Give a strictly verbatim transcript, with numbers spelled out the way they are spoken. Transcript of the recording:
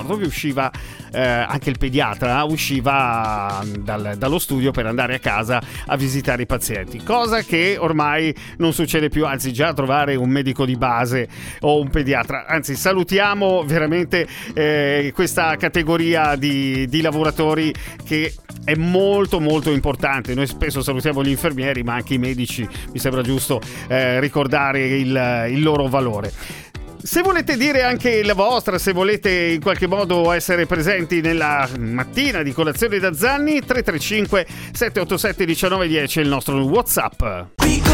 dove usciva eh, anche il pediatra, usciva dal, dallo studio per andare a casa a visitare i pazienti, cosa che ormai non succede più, anzi già trovare un medico di base o un pediatra, anzi salutiamo veramente eh, questa categoria di, di lavoratori che è molto molto importante. Noi spesso salutiamo gli infermieri, ma anche i medici, mi sembra giusto eh, ricordare il, il loro valore. Se volete dire anche la vostra, se volete in qualche modo essere presenti nella mattina di Colazione da Zanni, tre tre cinque sette otto sette uno nove uno zero è il nostro WhatsApp.